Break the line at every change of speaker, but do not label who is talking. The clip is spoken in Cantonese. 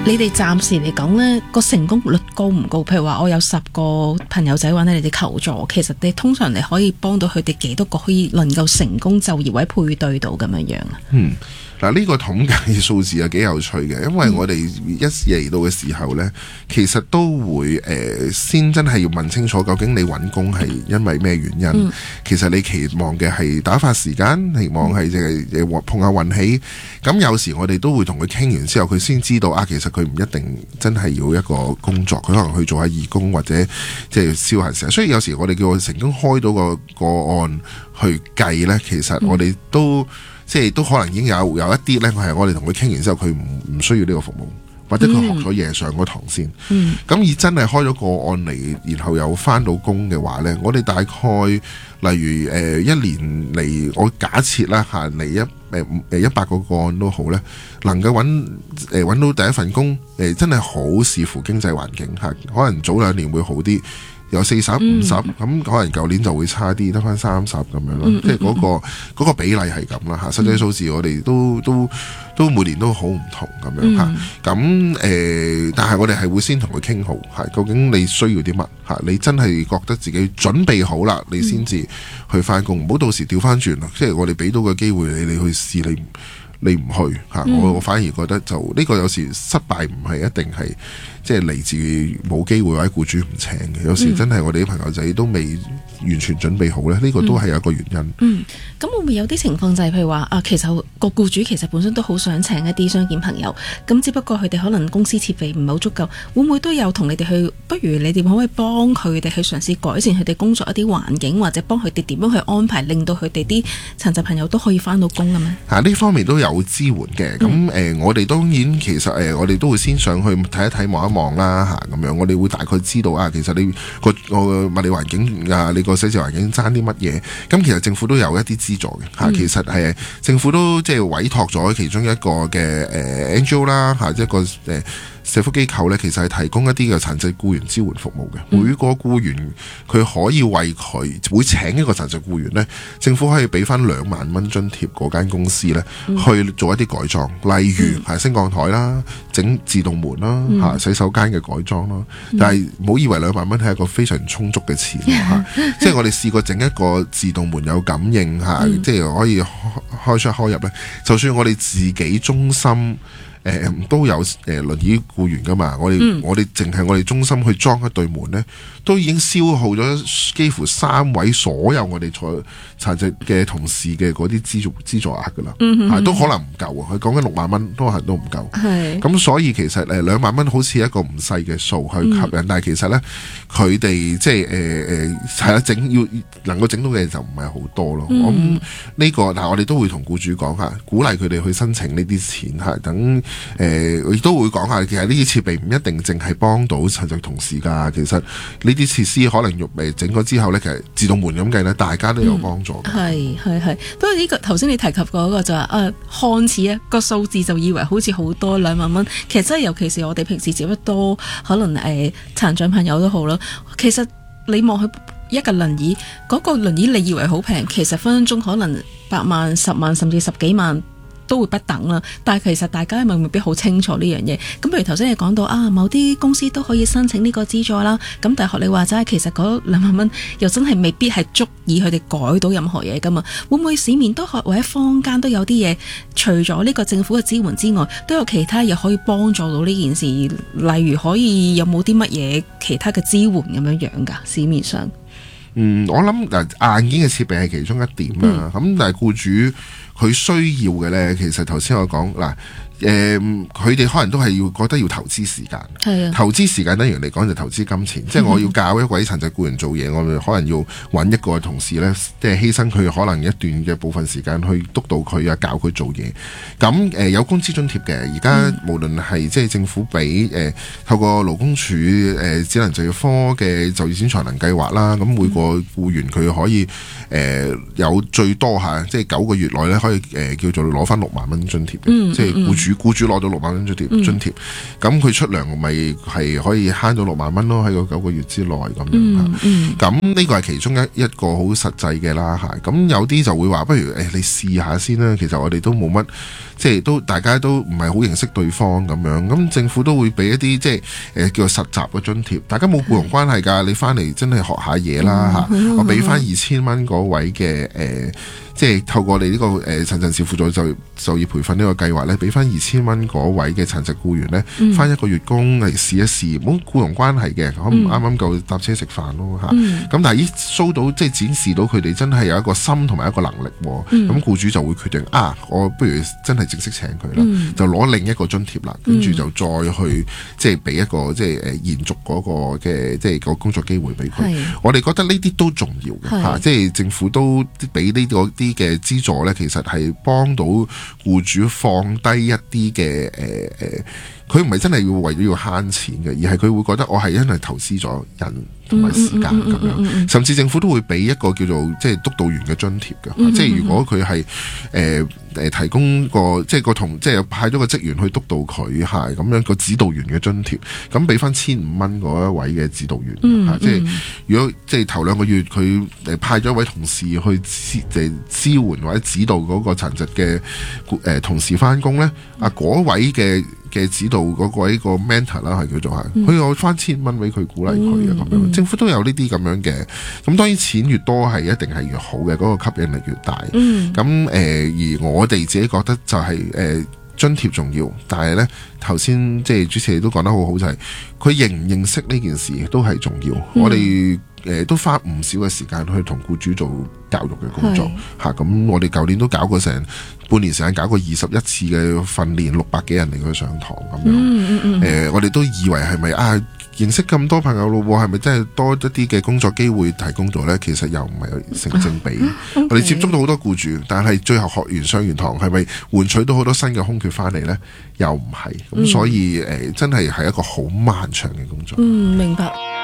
你哋暫時嚟講呢個成功率高唔高？譬如話我有10個朋友仔揾你哋求助，其實你通常你可以幫到佢哋幾多個可以能夠成功就業或者配對到咁樣啊？
嗱，呢個統計數字係幾有趣嘅，因為我哋一嚟到嘅時候呢，其實都會先真係要問清楚，究竟你揾工係因為咩原因？其實你期望嘅係打發時間，期望係即係碰下運氣。咁有時我哋都會同佢傾完之後，佢先知道啊，其實佢唔一定真係要一個工作，佢可能去做下義工或者即係消閒時間。所以有時我哋叫佢成功開到個案去計呢，其實我哋都即係都可能已經有一啲呢，係我哋同佢傾完之後，佢唔需要呢個服務，或者佢學咗嘢上嗰堂先。咁而真係開咗個案嚟，然後有返到工嘅話呢，我哋大概例如1年嚟，我假設啦嚇嚟100個案都好呢，能夠揾到第一份工，真係好視乎經濟環境嚇，可能早2年會好啲。有40、50，咁可能舊年就會差啲，得返30咁樣咯。即係嗰個比例係咁啦嚇。實際數字我哋都每年都好唔同咁樣嚇。咁但係我哋係會先同佢傾好嚇，究竟你需要啲乜嚇？你真係覺得自己準備好啦，你先至去返工，唔好到時調返轉啦。即係我哋俾到個機會你去試，你唔去嚇，我反而覺得就呢個有時失敗唔係一定係即係嚟自冇機會或者僱主唔請嘅，有時真係我哋啲朋友仔都未完全準備好咧，呢個都係有一個原因。
咁會唔會有啲情況就係譬如話其實個僱主其實本身都好想請一啲傷健朋友，咁只不過佢哋可能公司設備唔係好足夠，會唔會都有同你哋去？不如你哋可唔可以幫佢哋去嘗試改善佢哋工作一啲環境，或者幫佢哋點樣去安排，令到佢哋啲殘疾朋友都可以返到工咁樣？
呢方面都有支援嘅。咁我哋當然其實我哋都會先上去睇一睇望一望啦嚇，咁樣我哋會大概知道其實你個物理環境你個寫字環境爭啲乜嘢。咁其實政府都有一啲資助嘅嚇，其實係政府都即係委託咗其中一個嘅NGO 啦嚇，一個社福機構呢，其實係提供一啲嘅殘疾僱員支援服務嘅。每個僱員佢可以為佢會請一個殘疾僱員呢，政府可以俾翻2萬蚊津貼嗰間公司呢，去做一啲改裝，例如係升降台啦、整自動門啦、洗手間嘅改裝啦。但係唔好以為2萬蚊係一個非常充足嘅錢嚇，即係我哋試過整一個自動門有感應嚇，即係可以開出開入呢。就算我哋自己中心都有輪椅僱員噶嘛，我哋淨係我哋中心去裝一對門呢，都已經消耗咗幾乎3位所有我哋殘疾嘅同事嘅嗰啲資助額噶啦，都可能唔夠啊！佢講緊6萬蚊，都唔夠。咁所以其實2萬蚊好似一個唔細嘅數去吸引，但係其實呢，佢哋即係係啦，要能夠整到嘅就唔係好多咯。咁呢個我哋都會同僱主講下，鼓勵佢哋去申請呢啲錢嚇，等亦都會講下，其實呢啲設備唔一定淨係幫到殘疾同事㗎。其實呢啲設施可能整咗之後呢，其實自動門咁計呢，大家都有幫助。
係。不過呢個頭先你提及過嗰個就話看似個數字就以為好似好多2萬蚊，其實真係尤其是我哋平時接得多，可能殘障朋友都好啦。其實你望佢一個輪椅，嗰個輪椅你以為好平，其實分分鐘可能8萬、10萬甚至10幾萬。都會不等啦，但係其實大家咪未必好清楚呢樣嘢。咁譬如頭先你講到某啲公司都可以申請呢個資助啦。咁但係學你話齋，其實嗰2萬蚊又真係未必係足以佢哋改到任何嘢噶嘛。會唔會市面都或者坊間都有啲嘢，除咗呢個政府嘅支援之外，都有其他嘢可以幫助到呢件事？例如可以有冇啲乜嘢其他嘅支援咁樣樣㗎？市面上，
我諗硬件嘅設備係其中一點啦。咁但係僱主佢需要嘅呢，其實頭先我講嗱，佢哋可能都係覺得要投資時間。投資時間等於嚟講就投資金錢。即係我要教一位殘疾僱員做嘢，我哋可能要揾一個同事呢，即係犧牲佢可能一段嘅部分時間去督導佢教佢做嘢。咁有工資津貼嘅，而家無論係即係政府俾透過勞工處智能就業科嘅就業先才能計劃啦。咁每個僱員佢可以有最多即係9個月內呢，可以叫做攞翻6萬蚊津貼嘅。即係僱主僱主攞到6萬蚊津貼，咁佢出糧咪係可以慳到6萬蚊咯，喺個9個月之內咁樣。咁呢個係其中一個好實際嘅啦嚇。咁有啲就會話，不如你試下先啦。其實我哋都冇乜，即係都大家都唔係好認識對方咁樣。咁政府都會俾一啲即係叫做實習嘅津貼。大家冇僱傭關係㗎，你翻嚟真係學下嘢啦嚇。我俾翻2000蚊嗰位嘅即係透過你呢個殘疾人士輔助就業培訓呢個計劃咧，俾翻2000蚊嗰位嘅殘疾僱員咧，翻1個月工嚟試一試，冇僱傭關係嘅，可唔啱啱夠搭車食飯咯嚇。咁但係show到即係展示到佢哋真係有一個心同埋一個能力喎。咁僱主就會決定我不如真係正式請佢啦，就攞另一個津貼啦，跟住就再去即係俾一個即係延續嗰個嘅即係個工作機會俾佢。我哋覺得呢啲都重要嘅嚇，即係政府都俾呢個啲嘅資助咧，其實係幫到僱主放低一啲嘅佢唔係真係要為咗要慳錢嘅，而係佢會覺得我係因為投資咗人同埋時間咁樣，甚至政府都會俾一個叫做即係督導員嘅津貼嘅，即係如果佢係提供個即係即係派咗個職員去督導佢係咁樣個指導員嘅津貼，咁俾翻1500蚊嗰一位嘅指導員，即係如果即係頭2個月佢派咗一位同事去支援或者指導嗰個殘疾嘅同事翻工咧，嗰位嘅指導嗰位個 mentor 啦係叫做佢有翻1000蚊俾佢鼓勵佢咁樣，政府都有呢啲咁樣嘅。咁當然錢越多係一定係越好嘅，嗰個吸引力越大。咁而我哋自己覺得就係津貼重要，但係呢頭先即係主持你都講得好好，就係佢認唔認識呢件事都係重要。我哋都花唔少嘅時間去同僱主做教育嘅工作嚇。咁我哋舊年都搞過成半年時間，搞過21次嘅訓練，600幾人嚟去上堂咁樣。我哋都以為係咪認識咁多朋友咯，係咪真係多一啲嘅工作機會提供到呢？其實又唔係成正比。我哋接觸到好多僱主，但係最後學完上完堂，係咪換取到好多新嘅空缺翻嚟呢？又唔係。咁所以真係一個好漫長嘅工作。
明白。